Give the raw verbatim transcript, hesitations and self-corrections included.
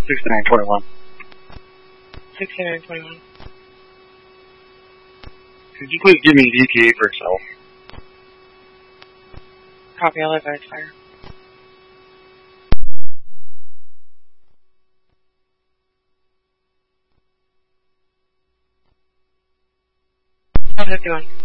sixty-nine twenty-one. sixty-nine twenty-one. Could you please give me an E T A for Excel? Copy, I'll advise fire. How's it doing?